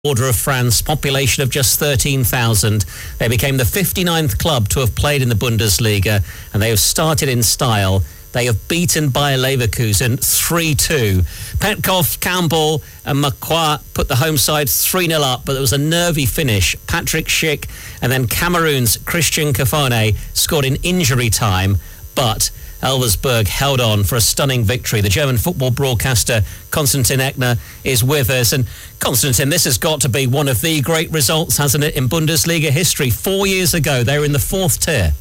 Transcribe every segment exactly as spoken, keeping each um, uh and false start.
Order of France, population of just thirteen thousand. They became the fifty-ninth club to have played in the Bundesliga, and they have started in style. They have beaten Bayer Leverkusen three two. Petkov, Campbell and Macquart put the home side three nil up, but there was a nervy finish. Patrick Schick and then Cameroon's Christian Kafone scored in injury time, but Elversberg held on for a stunning victory. The German football broadcaster Konstantin Eckner is with us. And Konstantin, this has got to be one of the great results, hasn't it, in Bundesliga history? Four years ago, they were in the fourth tier.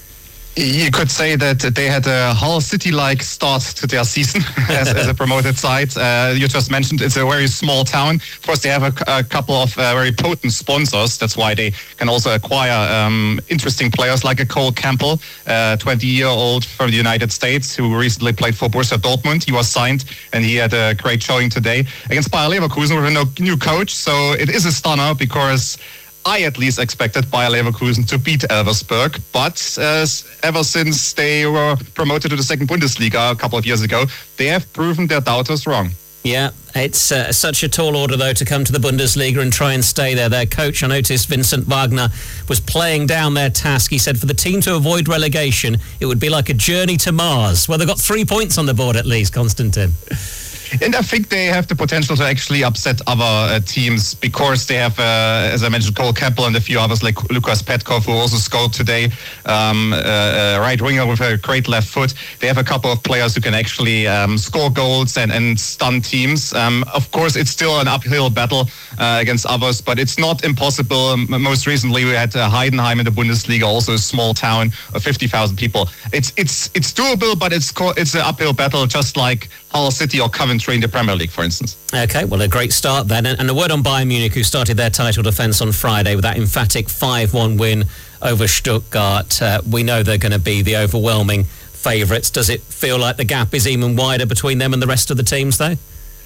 You could say that they had a Hull City-like start to their season as, as a promoted side. Uh, you just mentioned it's a very small town. Of course, they have a, a couple of uh, very potent sponsors. That's why they can also acquire um, interesting players like a Cole Campbell, uh, twenty-year-old from the United States who recently played for Borussia Dortmund. He was signed and he had a great showing today against Bayer Leverkusen with a new coach. So it is a stunner because I at least expected Bayer Leverkusen to beat Elversberg, but uh, ever since they were promoted to the second Bundesliga a couple of years ago, they have proven their doubters wrong. Yeah, it's uh, such a tall order, though, to come to the Bundesliga and try and stay there. Their coach, I noticed Vincent Wagner, was playing down their task. He said for the team to avoid relegation, it would be like a journey to Mars. Well, they've got three points on the board at least, Konstantin. And I think they have the potential to actually upset other uh, teams because they have, uh, as I mentioned, Cole Campbell and a few others like Lukas Petkov, who also scored today, um, uh, uh, right winger with a great left foot. They have a couple of players who can actually um, score goals and, and stun teams. Um, of course, it's still an uphill battle uh, against others, but it's not impossible. Um, most recently, we had uh, Heidenheim in the Bundesliga, also a small town of fifty thousand people. It's it's it's doable, but it's co- it's an uphill battle, just like Hull City or Coventry in the Premier League, for instance. Okay, well, a great start then. And a word on Bayern Munich, who started their title defence on Friday with that emphatic five one win over Stuttgart. Uh, we know they're going to be the overwhelming favourites. Does it feel like the gap is even wider between them and the rest of the teams, though?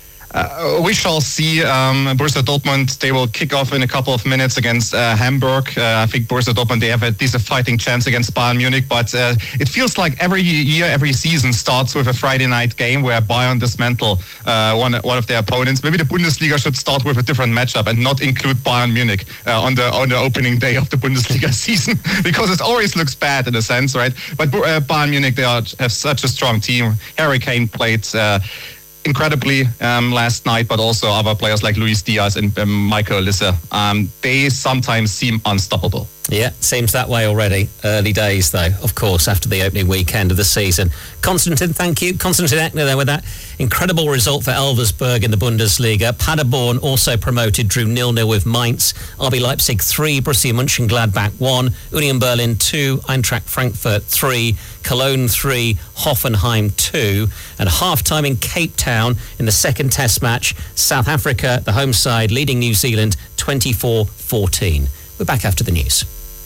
Uh, we shall see. Um, Borussia Dortmund, they will kick off in a couple of minutes against uh, Hamburg. Uh, I think Borussia Dortmund, they have at least a fighting chance against Bayern Munich, but uh, it feels like every year, every season starts with a Friday night game where Bayern dismantle uh, one, one of their opponents. Maybe the Bundesliga should start with a different matchup and not include Bayern Munich uh, on the on the opening day of the Bundesliga season because it always looks bad in a sense, right? But uh, Bayern Munich, they are, have such a strong team. Harry Kane played Uh, incredibly um, last night, but also other players like Luis Diaz and um, Michael Olise. Um, they sometimes seem unstoppable. Yeah, seems that way already. Early days, though, of course, after the opening weekend of the season. Konstantin, thank you. Konstantin Eckner there with that incredible result for Elversberg in the Bundesliga. Paderborn also promoted, drew nil nil with Mainz. R B Leipzig three, Borussia Mönchengladbach one, Union Berlin two, Eintracht Frankfurt three, Cologne three, Hoffenheim two. And half-time in Cape Town in the second test match, South Africa, the home side, leading New Zealand twenty-four fourteen. We're back after the news.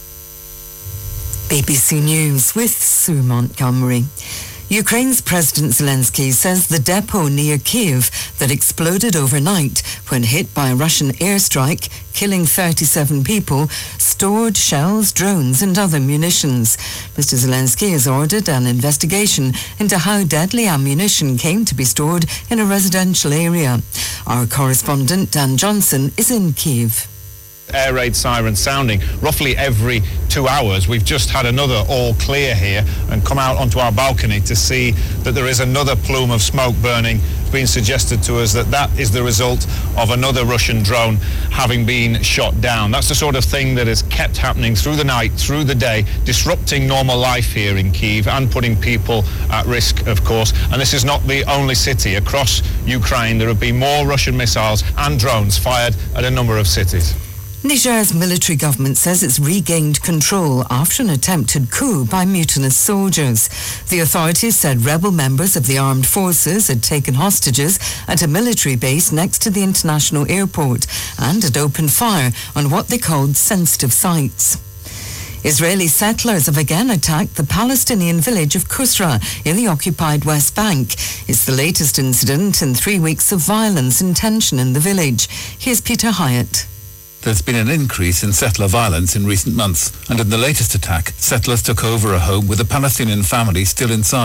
B B C News with Sue Montgomery. Ukraine's President Zelensky says the depot near Kiev that exploded overnight when hit by a Russian airstrike, killing thirty-seven people, stored shells, drones and other munitions. Mister Zelensky has ordered an investigation into how deadly ammunition came to be stored in a residential area. Our correspondent Dan Johnson is in Kiev. Air raid siren sounding roughly every two hours. We've just had another all clear here and come out onto our balcony to see that there is another plume of smoke burning. It's been suggested to us that that is the result of another Russian drone having been shot down. That's the sort of thing that has kept happening through the night, through the day, disrupting normal life here in Kyiv and putting people at risk, of course. And this is not the only city. Across Ukraine, there have been more Russian missiles and drones fired at a number of cities. Niger's military government says it's regained control after an attempted coup by mutinous soldiers. The authorities said rebel members of the armed forces had taken hostages at a military base next to the international airport and had opened fire on what they called sensitive sites. Israeli settlers have again attacked the Palestinian village of Kusra in the occupied West Bank. It's the latest incident in three weeks of violence and tension in the village. Here's Peter Hyatt. There's been an increase in settler violence in recent months, and in the latest attack, settlers took over a home with a Palestinian family still inside.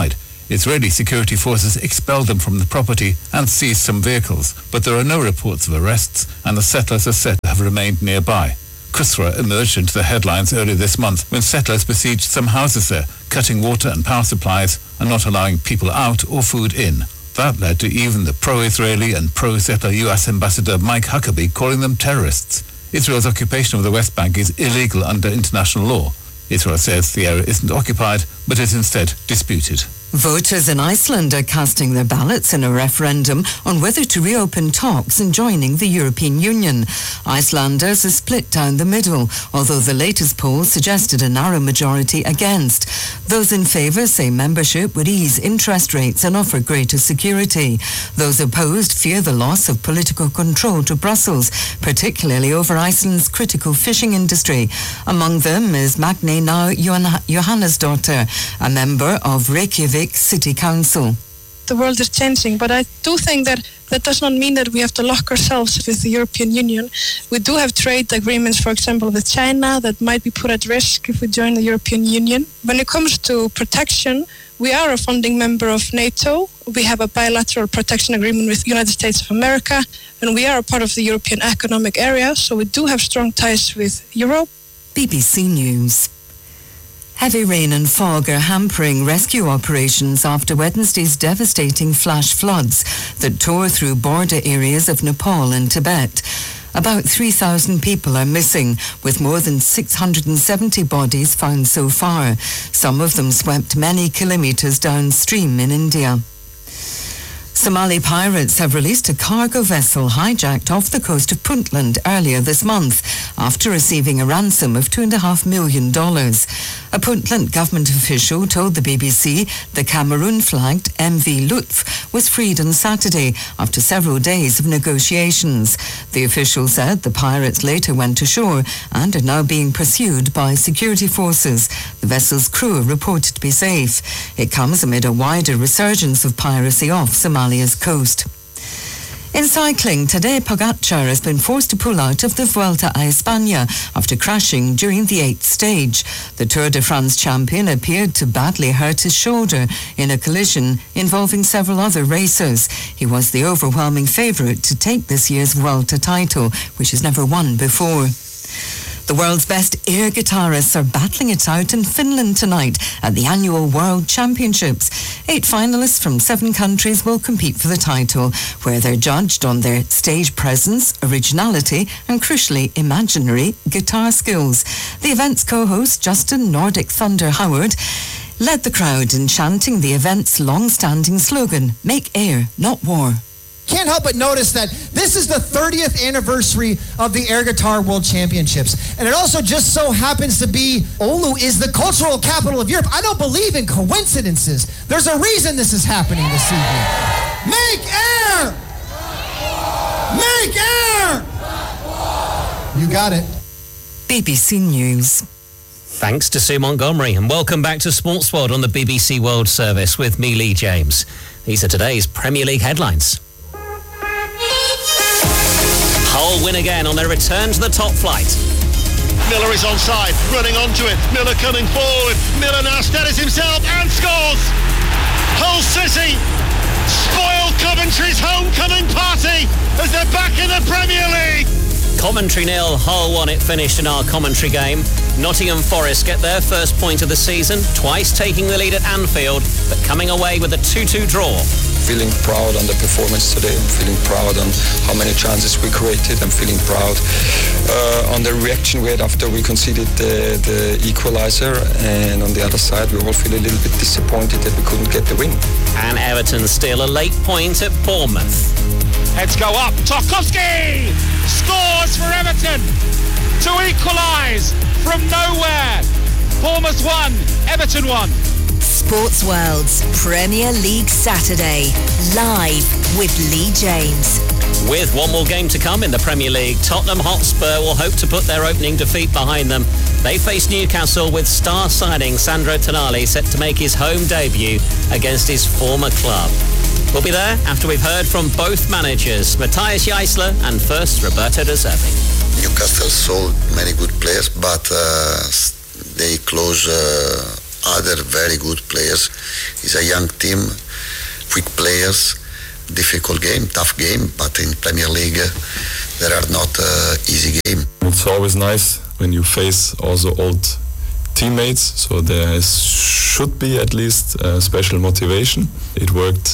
Israeli security forces expelled them from the property and seized some vehicles, but there are no reports of arrests, and the settlers are said to have remained nearby. Kusra emerged into the headlines earlier this month when settlers besieged some houses there, cutting water and power supplies and not allowing people out or food in. That led to even the pro-Israeli and pro-settler U S Ambassador Mike Huckabee calling them terrorists. Israel's occupation of the West Bank is illegal under international law. Israel says the area isn't occupied, but is instead disputed. Voters in Iceland are casting their ballots in a referendum on whether to reopen talks in joining the European Union. Icelanders are split down the middle, although the latest poll suggested a narrow majority against. Those in favour say membership would ease interest rates and offer greater security. Those opposed fear the loss of political control to Brussels, particularly over Iceland's critical fishing industry. Among them is Magney Now Johannesdóttir, a member of Reykjavik City Council. The world is changing, but I do think that that does not mean that we have to lock ourselves with the European Union. We do have trade agreements, for example, with China that might be put at risk if we join the European Union. When it comes to protection, we are a founding member of NATO. We have a bilateral protection agreement with the United States of America, and we are a part of the European Economic Area, so we do have strong ties with Europe. B B C News. Heavy rain and fog are hampering rescue operations after Wednesday's devastating flash floods that tore through border areas of Nepal and Tibet. About three thousand people are missing, with more than six hundred seventy bodies found so far. Some of them swept many kilometres downstream in India. Somali pirates have released a cargo vessel hijacked off the coast of Puntland earlier this month after receiving a ransom of two point five million dollars. A Puntland government official told the B B C the Cameroon-flagged M V Lutf was freed on Saturday after several days of negotiations. The official said the pirates later went ashore and are now being pursued by security forces. The vessel's crew are reported to be safe. It comes amid a wider resurgence of piracy off Somalia's coast. In cycling, Tadej Pogacar has been forced to pull out of the Vuelta a España after crashing during the eighth stage. The Tour de France champion appeared to badly hurt his shoulder in a collision involving several other racers. He was the overwhelming favourite to take this year's Vuelta title, which he's never won before. The world's best air guitarists are battling it out in Finland tonight at the annual World Championships. Eight finalists from seven countries will compete for the title, where they're judged on their stage presence, originality and, crucially, imaginary guitar skills. The event's co-host, Justin Nordic Thunder Howard, led the crowd in chanting the event's long-standing slogan, "Make air, not war." Can't help but notice that this is the thirtieth anniversary of the Air Guitar World Championships. And it also just so happens to be Oulu is the cultural capital of Europe. I don't believe in coincidences. There's a reason this is happening this evening. Make air! Make air! You got it. B B C News. Thanks to Sue Montgomery, and welcome back to Sports World on the B B C World Service with me, Lee James. These are today's Premier League headlines. Hull win again on their return to the top flight. Miller is onside, running onto it. Miller coming forward. Miller now steadies himself and scores. Hull City spoil Coventry's homecoming party as they're back in the Premier League. Coventry nil, Hull one. It finished in our commentary game. Nottingham Forest get their first point of the season, twice taking the lead at Anfield, but coming away with a two two draw. Feeling proud on the performance today. I'm feeling proud on how many chances we created. I'm feeling proud uh, on the reaction we had after we conceded the, the equaliser. And on the other side, we all feel a little bit disappointed that we couldn't get the win. And Everton steal a late point at Bournemouth. Heads go up. Tarkowski scores for Everton to equalise from nowhere. Bournemouth won, Everton won. Sports World's Premier League Saturday, live with Lee James. With one more game to come in the Premier League, Tottenham Hotspur will hope to put their opening defeat behind them. They face Newcastle with star signing Sandro Tonali set to make his home debut against his former club. We'll be there after we've heard from both managers, Matthias Jaissle and first Roberto De Zerbi. Newcastle sold many good players, but uh, they close uh, other very good players. It's a young team, quick players, difficult game, tough game, but in Premier League uh, there are not uh, easy game. It's always nice when you face also old teammates, so there is, should be at least a special motivation. It worked,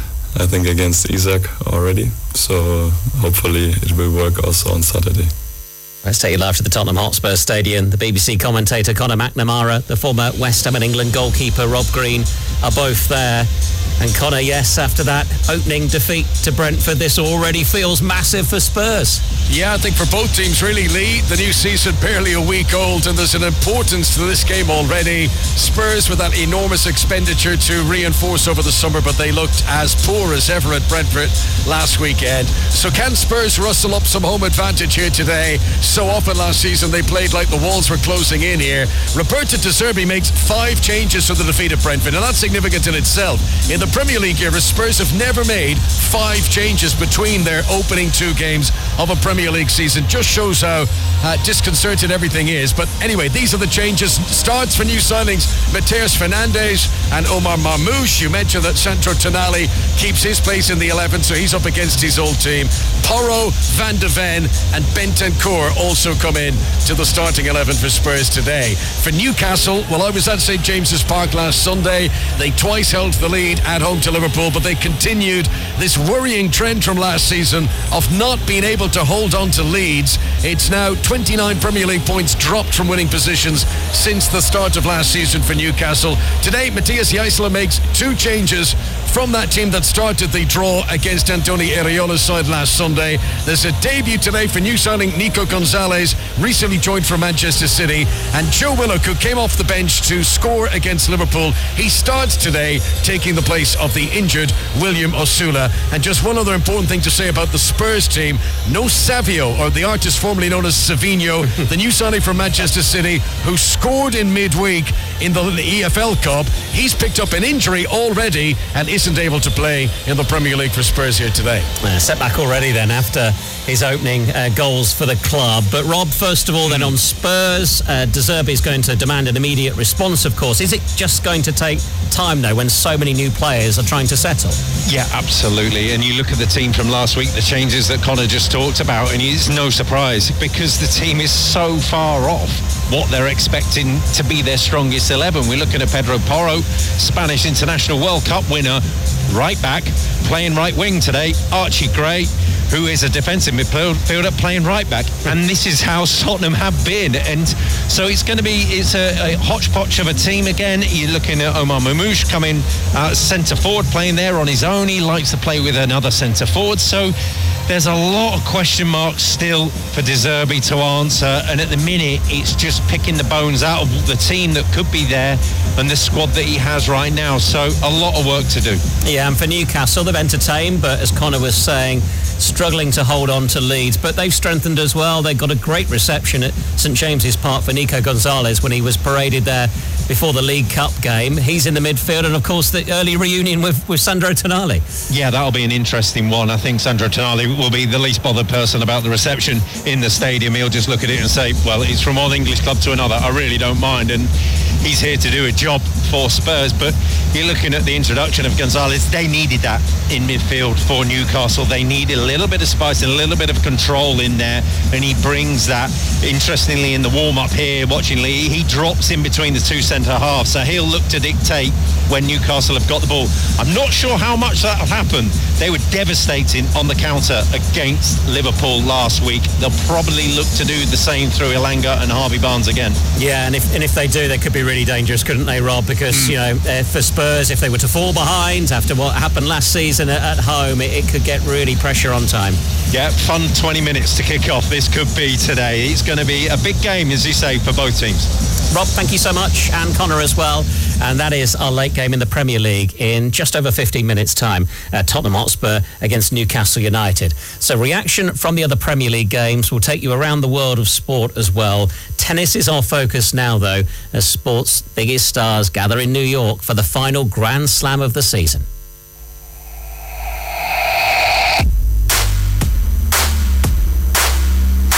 I think, against Isaac already, so hopefully it will work also on Saturday. Let's take you live to the Tottenham Hotspur Stadium. The B B C commentator Conor McNamara, the former West Ham and England goalkeeper Rob Green are both there. And Conor, yes, after that opening defeat to Brentford, this already feels massive for Spurs. Yeah, I think for both teams, really, Lee. The new season barely a week old, and there's an importance to this game already. Spurs with that enormous expenditure to reinforce over the summer, but they looked as poor as ever at Brentford last weekend. So can Spurs rustle up some home advantage here today? So often last season they played like the walls were closing in here. Roberto De Zerbi makes five changes for the defeat of Brentford, and that's significant in itself. In the Premier League era, Spurs have never made five changes between their opening two games of a Premier League season. Just shows how uh, disconcerted everything is. But anyway, these are the changes. Starts for new signings: Mateus Fernandes and Omar Marmoush. You mentioned that Sandro Tonali keeps his place in the eleven, so he's up against his old team. Porro, Van de Ven and Bentancur also come in to the starting eleven for Spurs today. For Newcastle, well, I was at St James's Park last Sunday. They twice held the lead at home to Liverpool, but they continued this worrying trend from last season of not being able to hold on to leads. It's now twenty-nine Premier League points dropped from winning positions since the start of last season for Newcastle. Today, Matthias Jaisler makes two changes from that team that started the draw against Antoni Iraola's side last Sunday. There's a debut today for new signing Nico Gonzalez, recently joined from Manchester City, and Joe Willock, who came off the bench to score against Liverpool. He starts today, taking the place of the injured William Osula. And just one other important thing to say about the Spurs team: no Savio, or the artist formerly known as Savinho, the new signing from Manchester City, who scored in midweek in the E F L Cup. He's picked up an injury already and isn't able to play in the Premier League for Spurs here today. Uh, setback already then after his opening uh, goals for the club. But Rob, first of all then on Spurs, uh, De Zerbi is going to demand an immediate response, of course. Is it just going to take time though when so many new players are trying to settle? Yeah, absolutely. And you look at the team from last week, the changes that Conor just talked about, and it's no surprise because the team is so far off what they're expecting to be their strongest eleven. We're looking at Pedro Porro, Spanish International World Cup winner, right back, playing right wing today. Archie Gray, who is a defensive midfielder, playing right back. And this is how Tottenham have been. And so it's going to be, it's a, a hodgepodge of a team again. You're looking at Omar Marmoush coming uh, centre forward, playing there on his own. He likes to play with another centre forward. So there's a lot of question marks still for De Zerbi to answer. And at the minute, it's just picking the bones out of the team that could be there and the squad that he has right now. So a lot of work to do. Yeah, and for Newcastle, they've entertained, but as Conor was saying, struggling to hold on to leads, but they've strengthened as well. They got a great reception at St James's Park for Nico Gonzalez when he was paraded there before the League Cup game. He's in the midfield, and of course the early reunion with, with Sandro Tonali. Yeah, that'll be an interesting one. I think Sandro Tonali will be the least bothered person about the reception in the stadium. He'll just look at it and say, well, it's from one English club to another. I really don't mind. And he's here to do a job for Spurs. But you're looking at the introduction of Gonzalez. They needed that in midfield for Newcastle. They needed a little bit of spice and a little bit of control in there, and he brings that. Interestingly, in the warm-up here, watching Lee, he drops in between the two centre halves, so he'll look to dictate when Newcastle have got the ball. I'm not sure how much that'll happen. They were devastating on the counter against Liverpool last week. They'll probably look to do the same through Elanga and Harvey Barnes again. Yeah, and if and if they do, they could be really dangerous, couldn't they, Rob? Because, mm. you know, uh, for Spurs, if they were to fall behind after what happened last season at, at home, it, it could get really pressure on time. Yeah, fun twenty minutes to kick off this could be today. It's going to be a big game, as you say, for both teams. Rob, thank you so much, and Conor as well. And that is our late game in the Premier League in just over fifteen minutes' time. Uh, Tottenham Hotspur against Newcastle United. So reaction from the other Premier League games will take you around the world of sport as well. Tennis is our focus now, though, as sport's biggest stars gather in New York for the final Grand Slam of the season.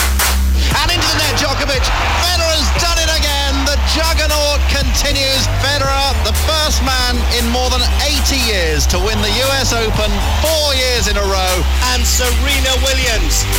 And into the net, Djokovic. Federer's done it again. The juggernaut continues. Federer first man in more than eighty years to win the U S Open four years in a row. And Serena Williams